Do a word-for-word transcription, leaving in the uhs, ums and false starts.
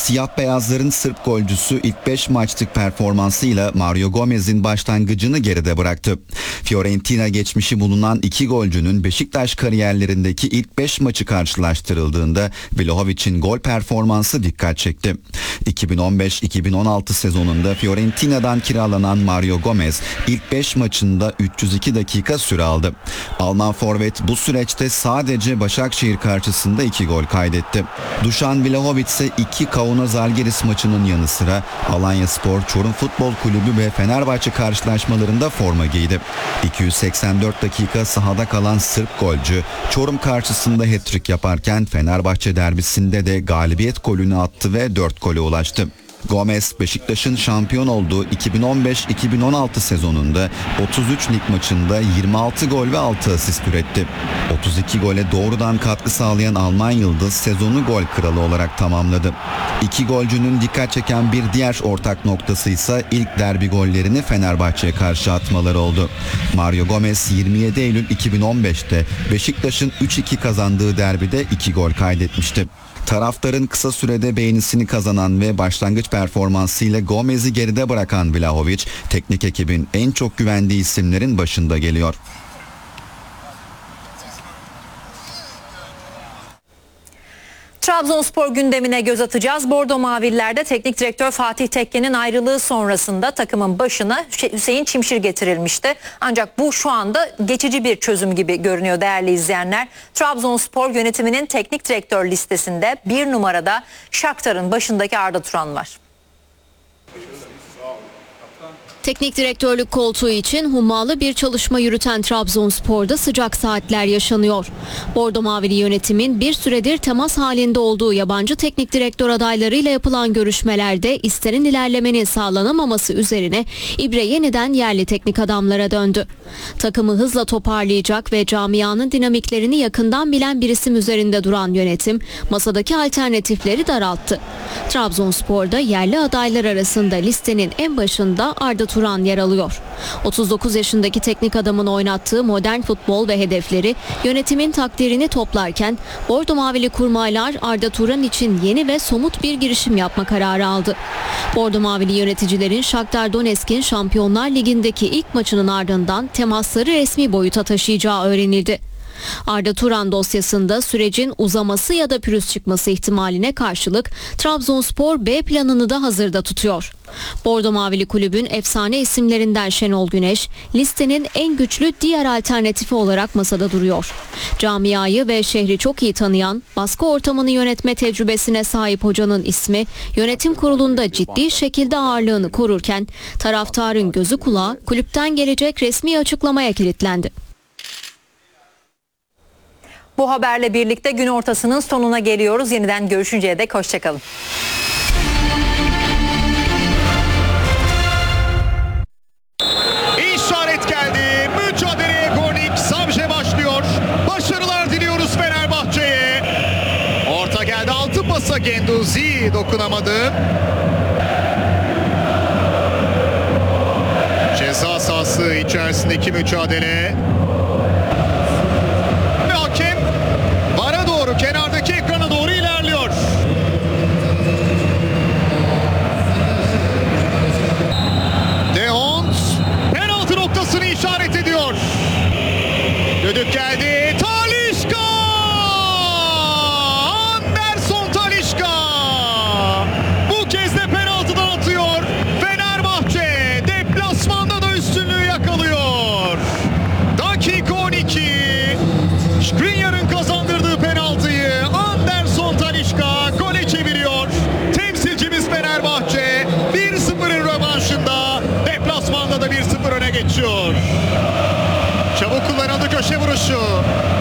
Siyah beyazların Sırp golcüsü ilk beş maçlık performansıyla Mario Gomez'in başlangıcını geride bıraktı. Fiorentina geçmişi bulunan iki golcünün Beşiktaş kariyerlerindeki ilk beş maçı karşılaştırıldığında Vlahovic'in gol performansı dikkat çekti. iki bin on beş iki bin on altı sezonunda Fiorentina'dan kiralanan Mario Gomez ilk beş maçında üç yüz iki dakika süre aldı. Alman forvet bu süreçte sadece Başakşehir karşısında iki gol kaydetti. Dušan Vlahović ise iki Kaunas Žalgiris maçının yanı sıra Alanyaspor, Çorum Futbol Kulübü ve Fenerbahçe karşılaşmalarında forma giydi. iki yüz seksen dört dakika sahada kalan Sırp golcü Çorum karşısında hat-trick yaparken Fenerbahçe derbisinde de galibiyet golünü attı ve dört gole ulaştı. Gomez, Beşiktaş'ın şampiyon olduğu iki bin on beş iki bin on altı sezonunda otuz üç lig maçında yirmi altı gol ve altı asist üretti. otuz iki gole doğrudan katkı sağlayan Alman yıldız sezonu gol kralı olarak tamamladı. İki golcünün dikkat çeken bir diğer ortak noktası ise ilk derbi gollerini Fenerbahçe'ye karşı atmaları oldu. Mario Gomez yirmi yedi Eylül iki bin on beşte Beşiktaş'ın üç iki kazandığı derbide iki gol kaydetmişti. Taraftarın kısa sürede beğenisini kazanan ve başlangıç performansıyla Gomez'i geride bırakan Vlahović, teknik ekibin en çok güvendiği isimlerin başında geliyor. Trabzonspor gündemine göz atacağız. Bordo Mavililer'de teknik direktör Fatih Tekke'nin ayrılığı sonrasında takımın başına Hüseyin Çimşir getirilmişti. Ancak bu şu anda geçici bir çözüm gibi görünüyor değerli izleyenler. Trabzonspor yönetiminin teknik direktör listesinde bir numarada Shakhtar'ın başındaki Arda Turan var. Teknik direktörlük koltuğu için hummalı bir çalışma yürüten Trabzonspor'da sıcak saatler yaşanıyor. Bordo Mavili yönetimin bir süredir temas halinde olduğu yabancı teknik direktör adaylarıyla yapılan görüşmelerde istenen ilerlemenin sağlanamaması üzerine ibre yeniden yerli teknik adamlara döndü. Takımı hızla toparlayacak ve camianın dinamiklerini yakından bilen bir isim üzerinde duran yönetim masadaki alternatifleri daralttı. Trabzonspor'da yerli adaylar arasında listenin en başında Arda Turan yer alıyor. otuz dokuz yaşındaki teknik adamın oynattığı modern futbol ve hedefleri yönetimin takdirini toplarken Bordo Mavili kurmaylar Arda Turan için yeni ve somut bir girişim yapma kararı aldı. Bordo Mavili yöneticilerin Shakhtar Donetsk'in Şampiyonlar Ligi'ndeki ilk maçının ardından temasları resmi boyuta taşıyacağı öğrenildi. Arda Turan dosyasında sürecin uzaması ya da pürüz çıkması ihtimaline karşılık Trabzonspor B planını da hazırda tutuyor. Bordo Mavili kulübün efsane isimlerinden Şenol Güneş listenin en güçlü diğer alternatifi olarak masada duruyor. Camiayı ve şehri çok iyi tanıyan, baskı ortamını yönetme tecrübesine sahip hocanın ismi yönetim kurulunda ciddi şekilde ağırlığını korurken taraftarın gözü kulağı kulüpten gelecek resmi açıklamaya kilitlendi. Bu haberle birlikte gün ortasının sonuna geliyoruz. Yeniden görüşünceye dek hoşçakalın. İşaret geldi. Mücadeleye Gornik Savje başlıyor. Başarılar diliyoruz Fenerbahçe'ye. Orta geldi. Altı pasa Genduzi dokunamadı. Ceza sahası içerisindeki mücadele. Kenardaki ekrana doğru ilerliyor. De Hond penaltı noktasını işaret ediyor. Düdük geldi. Talisca! Anderson Talisca! Bu kez de penaltıdan atıyor. Fenerbahçe deplasmanda da üstünlüğü yakalıyor. Dakika on iki. Skriniar'ın kazandırdığı penaltıyı Anderson Talisca gole çeviriyor. Temsilcimiz Fenerbahçe bir sıfırın rövanşında deplasmanda da bir sıfır öne geçiyor. Çabuk kullanıldı köşe vuruşu.